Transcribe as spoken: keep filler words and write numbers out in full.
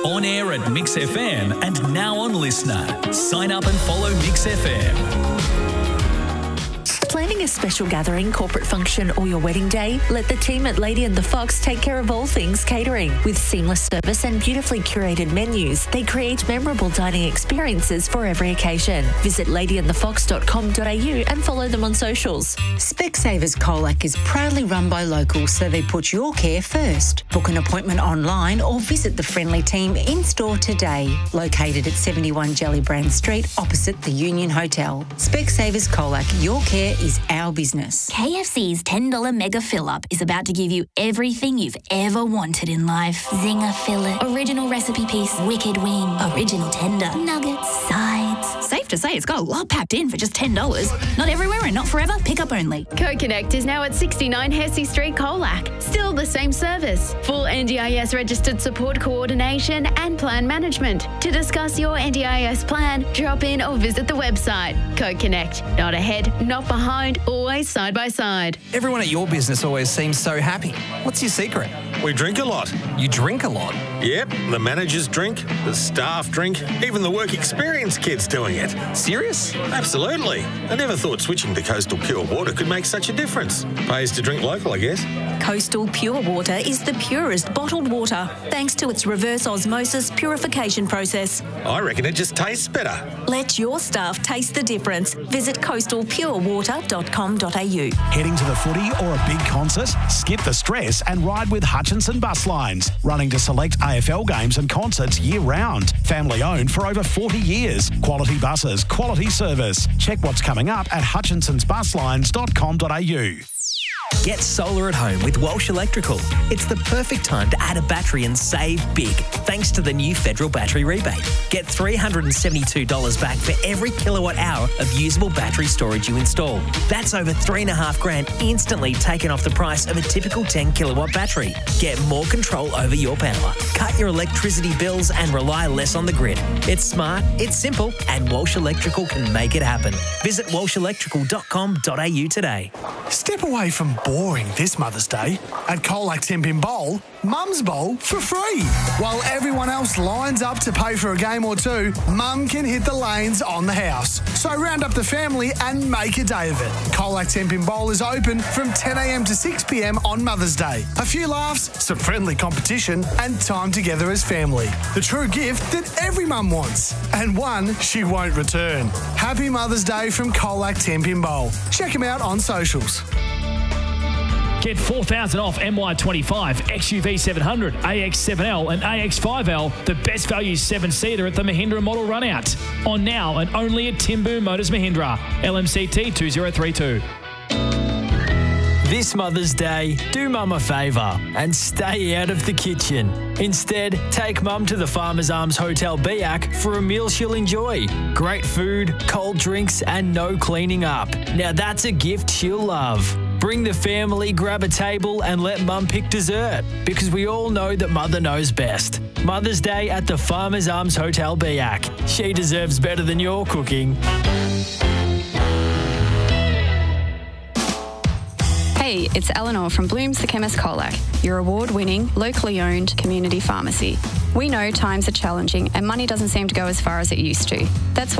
On air at Mix F M and now on Listener. Sign up and follow Mix F M. Planning a special gathering, corporate function or your wedding day? Let the team at Lady and the Fox take care of all things catering. With seamless service and beautifully curated menus, they create memorable dining experiences for every occasion. Visit lady and the fox dot com dot a u and follow them on socials. Specsavers Colac is proudly run by locals, so they put your care first. Book an appointment online or visit the friendly team in-store today. Located at seventy-one Jellybrand Street, opposite the Union Hotel. Specsavers Colac, your care is our business. K F C's ten dollars Mega Fill-Up is about to give you everything you've ever wanted in life. Zinger fillet, original recipe piece, wicked wing, original tender, nuggets, sides. Safe to say it's got a lot packed in for just ten dollars. Not everywhere and not forever, pick up only. CoConnect is now at sixty-nine Hesse Street, Colac. Still the same service. Full N D I S registered support coordination and plan management. To discuss your N D I S plan, drop in or visit the website. CoConnect. Not ahead, not behind, always side by side. Everyone at your business always seems so happy. What's your secret? We drink a lot. You drink a lot? Yep, the managers drink, the staff drink, even the work experience kids doing it. Serious? Absolutely. I never thought switching to Coastal Pure Water could make such a difference. Pays to drink local, I guess. Coastal Pure Water is the purest bottled water, thanks to its reverse osmosis purification process. I reckon it just tastes better. Let your staff taste the difference. Visit coastal pure water dot com dot a u. Heading to the footy or a big concert? Skip the stress and ride with Hutchinson Bus Lines. Running to select A F L games and concerts year-round. Family owned for over forty years. Quality buses, quality service. Check what's coming up at hutchinsons bus lines dot com dot a u. Get solar at home with Walsh Electrical. It's the perfect time to add a battery and save big, thanks to the new federal battery rebate. Get three hundred seventy-two dollars back for every kilowatt hour of usable battery storage you install. That's over three and a half grand instantly taken off the price of a typical ten kilowatt battery. Get more control over your power. Cut your electricity bills and rely less on the grid. It's smart, it's simple, and Walsh Electrical can make it happen. Visit walsh electrical dot com dot a u today. Step away from boring this Mother's Day. At Colac Tenpin Bowl, Mum's Bowl for free. While everyone else lines up to pay for a game or two, Mum can hit the lanes on the house. So round up the family and make a day of it. Colac Tenpin Bowl is open from ten a m to six p m on Mother's Day. A few laughs, some friendly competition, and time together as family. The true gift that every mum wants, and one she won't return. Happy Mother's Day from Colac Tenpin Bowl. Check him out on socials. Get four thousand off M Y twenty-five, X U V seven hundred, A X seven L and A X five L, the best value seven-seater at the Mahindra model runout. On now and only at Timbu Motors Mahindra, L M C T two zero three two. This Mother's Day, do Mum a favour and stay out of the kitchen. Instead, take Mum to the Farmers Arms Hotel Biak for a meal she'll enjoy. Great food, cold drinks and no cleaning up. Now that's a gift she'll love. Bring the family, grab a table and let Mum pick dessert, because we all know that Mother knows best. Mother's Day at the Farmers Arms Hotel Biak. She deserves better than your cooking. Hey, it's Eleanor from Blooms the Chemist Colac, your award-winning, locally owned community pharmacy. We know times are challenging and money doesn't seem to go as far as it used to. That's why